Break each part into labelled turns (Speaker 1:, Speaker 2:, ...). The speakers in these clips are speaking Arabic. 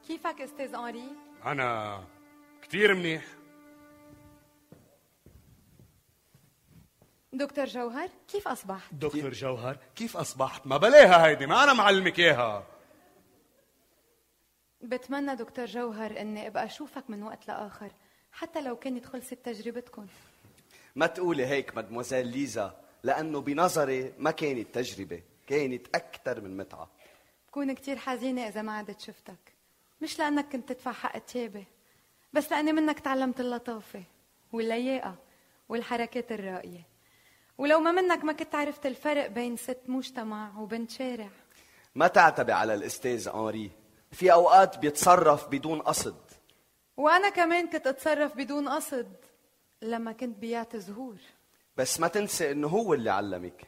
Speaker 1: كيفك استاذ أنري؟
Speaker 2: أنا كتير منيح.
Speaker 1: دكتور جوهر كيف أصبحت؟
Speaker 2: دكتور جوهر كيف أصبحت؟ ما بلاها هيدي، ما أنا معلمك إياها.
Speaker 1: بتمنى دكتور جوهر أني أبقى أشوفك من وقت لآخر، حتى لو كانت خلصت تجربتكم.
Speaker 3: ما تقولي هيك مدموزيل ليزا، لأنه بنظري ما كانت تجربة، كانت أكثر من متعة.
Speaker 1: بكون كتير حزينة إذا ما عدت شفتك، مش لأنك كنت تدفع حق تيابة، بس لأني منك تعلمت اللطافة واللياقة والحركات الرائية، ولو ما منك ما كنت عرفت الفرق بين ست مجتمع وبنت شارع.
Speaker 3: ما تعتبي على الأستاذ أنري، في أوقات بيتصرف بدون قصد.
Speaker 1: وأنا كمان كنت أتصرف بدون قصد لما كنت بيعطي زهور.
Speaker 3: بس ما تنسي إنه هو اللي علمك.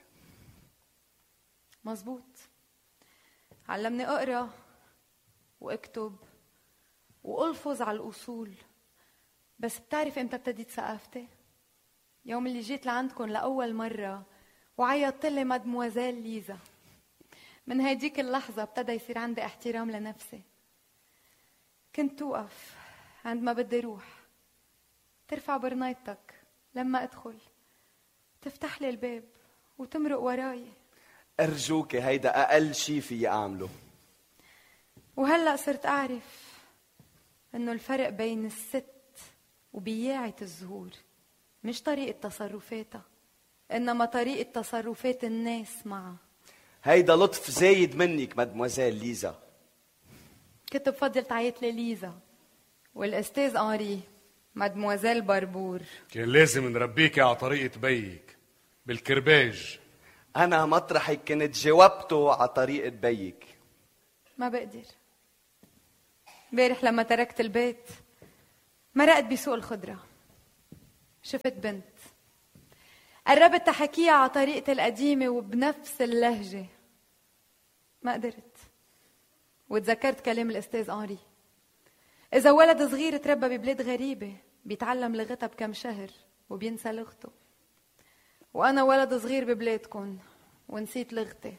Speaker 1: مزبوط، علمني أقرأ وأكتب وألفظ على الأصول. بس بتعرف إمتى ابتديت ثقافتي؟ يوم اللي جيت لعندكم لأول مرة وعيطت لي مادموازيل ليزا. من هيديك اللحظة ابتدى يصير عندي احترام لنفسي. كنت توقف عند ما بدي روح، ترفع برنيتك لما أدخل، تفتح لي الباب وتمرق وراي.
Speaker 3: أرجوك، هيدا أقل شي في أعمله.
Speaker 1: وهلأ صرت أعرف إنه الفرق بين الست وبياعة الزهور مش طريقة تصرفاتها، إنما طريقة تصرفات الناس معها.
Speaker 3: هيدا لطف زايد منك مدموزيل ليزا.
Speaker 1: كنت بفضل تعيط لي ليزا، والأستاذ أنري مادموازيل بربور.
Speaker 2: كان لازم نربيك على طريقة بيك بالكرباج.
Speaker 3: أنا مطرحك كنت جاوبته على طريقة بيك.
Speaker 1: ما بقدر. امبارح لما تركت البيت مرقت بسوق الخضرة، شفت بنت، قربت تحكيها على طريقة القديمة وبنفس اللهجة، ما قدرت. وتذكرت كلام الأستاذ أنري، إذا ولد صغير تربى ببلاد غريبة بيتعلم لغتها بكم شهر وبينسى لغته. وأنا ولد صغير ببلادكم ونسيت لغتي.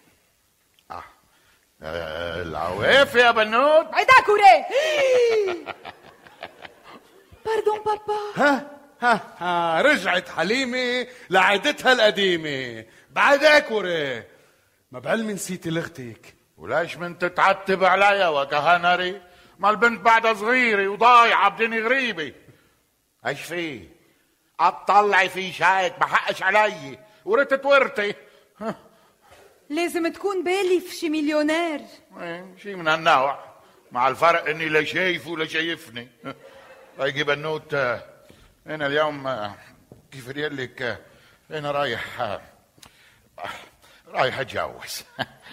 Speaker 4: العواف يا بنوت.
Speaker 1: عيدا كوري. باردون بابا.
Speaker 2: ها رجعت حليمة لعادتها القديمة. بعدك وري، ما بعلمي نسيتي لغتك.
Speaker 4: وليش من تتعتب عليا وكهنري؟ ما البنت بعدها صغيرة وضايعة بدني غريبة. ايش فيه؟ اطلعي في شايك، ما حقش علي ورثت ورثي.
Speaker 1: لازم تكون بالي في شي مليونير.
Speaker 4: شي من هالنوع، مع الفرق اني لا شايف ولا شايفني. طيب بنوت، انا اليوم كيف لك انا رايح اتجوز.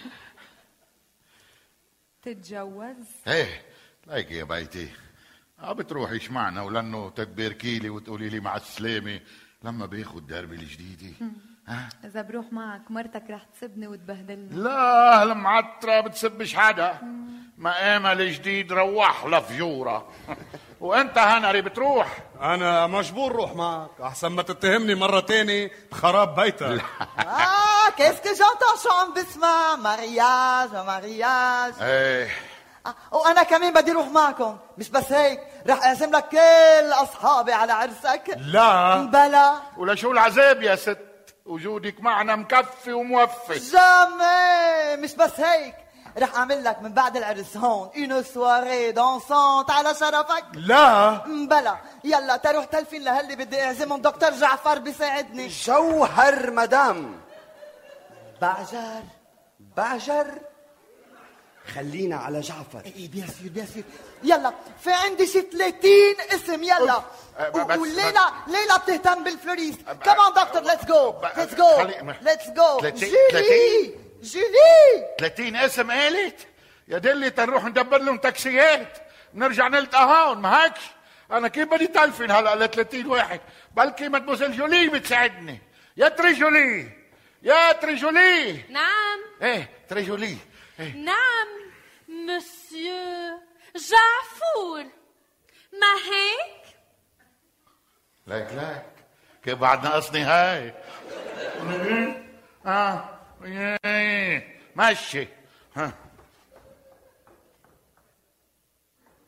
Speaker 1: تتجوز؟
Speaker 4: ايه لايك يا بيتي، بتروحيش معنا ولانه تتباركي لي وتقولي لي مع السلامه لما باخد دربي الجديده.
Speaker 1: اذا بروح معك مرتك رح تسبني وتبهدلني.
Speaker 4: لا المعطره بتسبش حدا، مقامها الجديد روح لفجوره. وانت هنري بتروح؟
Speaker 2: انا مجبور روح معك احسن ما تتهمني مره تاني بخراب بيتك.
Speaker 5: qu'est-ce que j'entends شو عم بسمع؟ مارياج.
Speaker 4: ايه
Speaker 5: وانا كمان بدي اروح معكم. مش بس هيك، رح اعزم لك كل اصحابي على عرسك.
Speaker 2: لا
Speaker 5: بلا.
Speaker 4: ولا شو العذاب يا ست، وجودك معنا مكفي وموفي.
Speaker 5: جامي. مش بس هيك، رح اعمل لك من بعد العرس هون une soirée dansante على شرفك.
Speaker 2: لا
Speaker 5: بلا. يلا تروح تلفين لهاللي بدي اعزمهم. دكتور جعفر بيساعدني.
Speaker 3: جوهر مدام.
Speaker 5: بعجر.
Speaker 3: خلينا على جعفر.
Speaker 5: ايه بيان سير. يلا في عندي شي 30 اسم. يلا. وليلى بتهتم بالفلوريست. كمان دكتور ليتس جو. جولي
Speaker 4: 30 اسم قالت يا دلي، تنروح ندبر لهم تاكسيات نرجع نلتقى هون. ما هيكش انا كيف بدي تلفن هلا ل 30 واحد؟ بلكي مدموزيل جولي بتساعدني. يا تريجولي.
Speaker 6: نعم.
Speaker 4: ايه تريجولي. إيه؟
Speaker 6: نعم مسيو جعفور، ما هيك؟
Speaker 4: ليك كيف بعد ناقصني هاي؟ ماشي.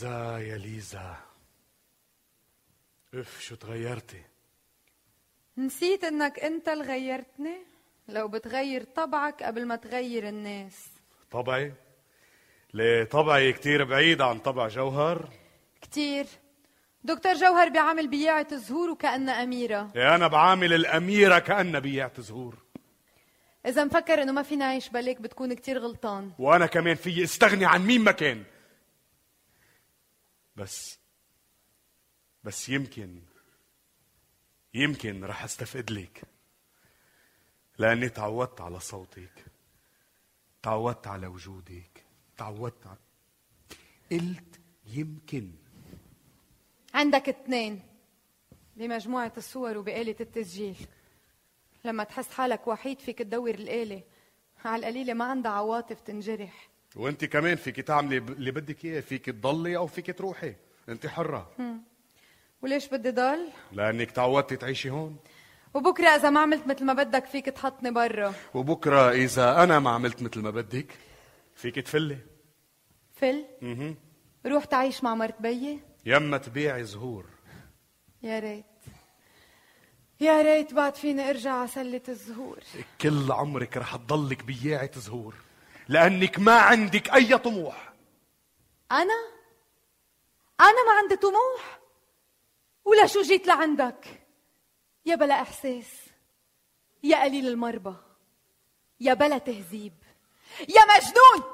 Speaker 2: ليزا يا ليزا، اف شو تغيرتي.
Speaker 1: نسيت انك انت اللي غيرتني؟ لو بتغير طبعك قبل ما تغير الناس.
Speaker 2: طبعي؟ ليه طبعي كتير بعيد عن طبع جوهر؟
Speaker 1: كتير. دكتور جوهر بيعامل بياعة زهور وكأنها أميرة.
Speaker 2: يا أنا بعامل الأميرة كأنها بياعة زهور.
Speaker 1: إذا مفكر إنه ما فينا نعيش بلك بتكون كتير غلطان.
Speaker 2: وأنا كمان في استغني عن مين ما كان. بس يمكن رح استفقد لك، لأني تعودت على صوتك، تعودت على وجودك، قلت يمكن.
Speaker 1: عندك 2 بمجموعة الصور وبآلة التسجيل. لما تحس حالك وحيد فيك تدور الآلة، على القليلة ما عندها عواطف تنجرح.
Speaker 2: وانت كمان فيك تعملي اللي بدك اياه، فيك تضلي او فيك تروحي، انت حرة.
Speaker 1: وليش بدي ضل؟
Speaker 2: لانك تعودتي تعيشي هون.
Speaker 1: وبكرة إذا ما عملت مثل ما بدك فيك تحطني برا.
Speaker 2: وبكرة إذا أنا ما عملت مثل ما بدك فيك تفلي.
Speaker 1: فل؟ روح تعيش مع مرت بيي؟
Speaker 2: يما تبيعي زهور.
Speaker 1: يا ريت يا ريت بعد فيني ارجع على سلة الزهور.
Speaker 2: كل عمرك رح تضلك بياعة زهور، لأنك ما عندك أي طموح.
Speaker 1: أنا ما عندي طموح؟ ولا شو جيت لعندك؟ يا بلا إحساس، يا قليل المربى، يا بلا تهذيب، يا مجنون.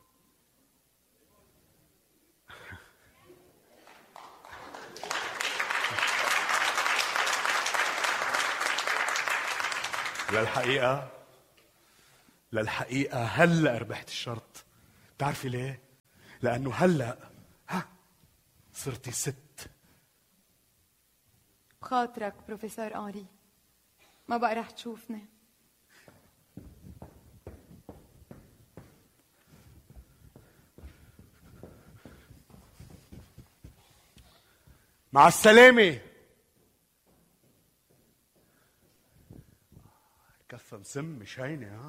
Speaker 2: للحقيقة هلأ ربحت الشرط. بتعرفي ليه؟ لأنه هلأ صرتي ست.
Speaker 1: بخاطرك بروفيسور أنري، ما بقى رح تشوفني.
Speaker 2: مع السلامة. كفة مسم مش هينة. ها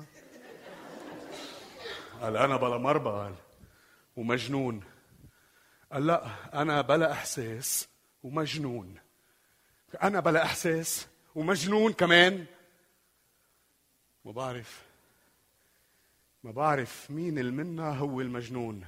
Speaker 2: قال أنا بلا مربى، قال ومجنون. قال لا، أنا بلا إحساس ومجنون. أنا بلا إحساس ومجنون كمان. ما بعرف مين المنا هو المجنون.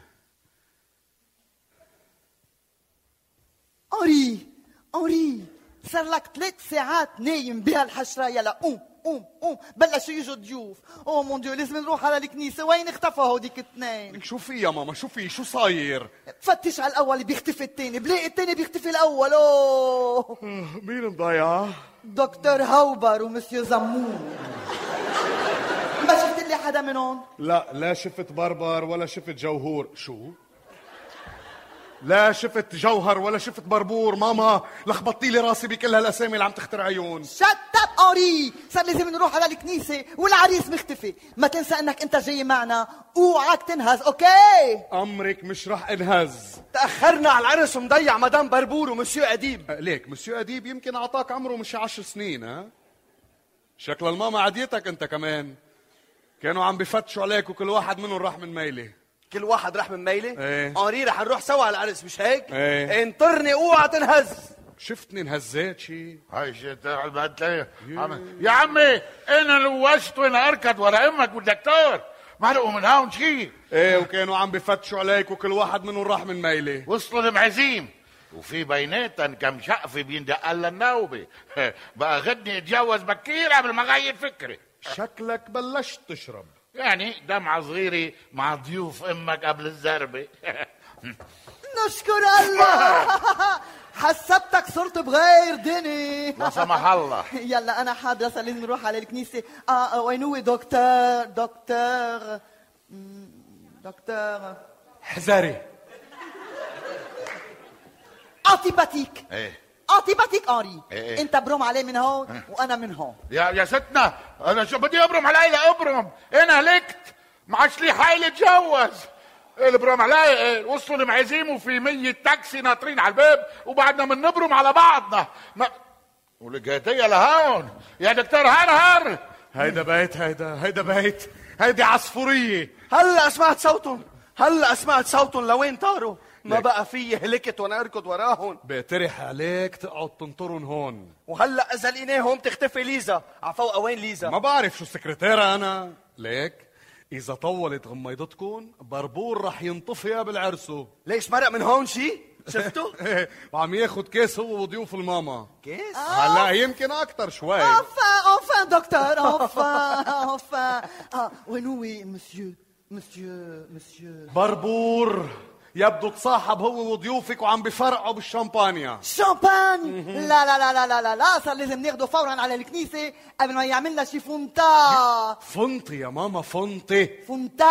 Speaker 5: أوري صار لك 3 ساعات نايم بهالحشرة. يلا قوم بلشوا يجوا ضيوف. اوه مون ديو، لازم نروح على الكنيسة. وين اختفى هوديك 2؟
Speaker 2: شو في يا ماما؟ شو في؟ شو صاير؟
Speaker 5: فتش على الأول بيختفي الثاني، بلاقي الثاني بيختفي الأول. اوه
Speaker 2: مين مضيعة؟
Speaker 5: دكتور هوبر ومسيو زمون. ما شفت لي حدا منهم؟
Speaker 2: لا شفت بربر ولا شفت جوهور. شو؟ لا شفت جوهر ولا شفت بربور. ماما لخبطتي لي راسي بكل هالاسامي اللي عم تخترعيون.
Speaker 5: شت اب أوري، صار لازم نروح على الكنيسة والعريس مختفي. ما تنسى انك انت جاي معنا، اوعك تنهز. اوكي
Speaker 2: امرك مش رح انهز.
Speaker 3: تأخرنا على العرس ومضيع مدام بربور ومسيو أديب.
Speaker 2: ليك مسيو أديب يمكن اعطاك عمره مش 10 سنين. ها شكل الماما عديتك انت كمان. كانوا عم بفتشوا عليك وكل واحد منهم راح من ميلي.
Speaker 3: كل واحد راح من ميلي؟
Speaker 2: ايه.
Speaker 3: أنري رح نروح سوا على العرس مش هيك؟
Speaker 2: ايه.
Speaker 3: انطرني اوعى تنهز.
Speaker 2: شفتني انهزيت شي؟
Speaker 4: هاي شي يا عمي، انا لوشت وانا اركض ورا امك والدكتور ما لقوا من هون شي.
Speaker 2: ايه وكانوا عم بفتشوا عليك وكل واحد منهم راح من ميلي.
Speaker 4: وصلوا المعزيم وفي بيناتن كم شقفة بيندق لها النوبة. بقى غدني اتجوز بكير قبل ما غير فكري.
Speaker 2: شكلك بلشت تشرب.
Speaker 4: يعني دمعة صغيرة مع ضيوف امك قبل الزربة.
Speaker 5: نشكر الله. حسبتك صرت بغير دني.
Speaker 4: لا سمح الله.
Speaker 5: يلا انا حاضرة، صار لازم نروح على الكنيسة. وين هو دكتور
Speaker 2: حذري.
Speaker 5: انتيباتيك.
Speaker 4: ايه
Speaker 5: انتيباتيك أنري.
Speaker 4: إيه.
Speaker 5: انت بروم عليه من هون وانا من هون.
Speaker 4: يا ستنا، انا شو بدي ابرم علي؟ ابرم انا هلكت، ما عادش لي حيل اتجوز. البرم علي وصلوا المعزيم وفي 100 تاكسي ناطرين على الباب وبعدنا من نبرم على بعضنا. ولقيتيها لهون يا دكتور هنهر.
Speaker 2: هيدا بيت هيدي عصفورية.
Speaker 3: هلا سمعت صوتهم لوين طاروا؟ ما بقى في هلكت وانا اركض وراهم.
Speaker 2: بقترح عليك تقعد تنطرن هون.
Speaker 3: وهلا اذا لقيناهم تختفي ليزا. عفوقها وين ليزا؟
Speaker 2: ما بعرف شو السكرتيرة انا. ليك اذا طولت غميضتكم بربور رح ينطفي بالعرسو.
Speaker 3: ليش مرق من هون شي؟ شفتوا؟
Speaker 2: وعم ياخد كيس هو وضيوف الماما.
Speaker 3: كيس؟
Speaker 2: هلا يمكن اكتر شوي.
Speaker 5: Enfin دكتور enfin. وين هو مسيو
Speaker 2: بربور يبدو تصاحب هو وضيوفك وعم بفرقوا بالشامبانيا.
Speaker 5: شامبان؟ لا لا لا لا لا لا، صار لازم ناخده فورا على الكنيسة قبل ما يعملنا شي فونتا.
Speaker 2: فنطي يا ماما فنطي.
Speaker 5: فونتا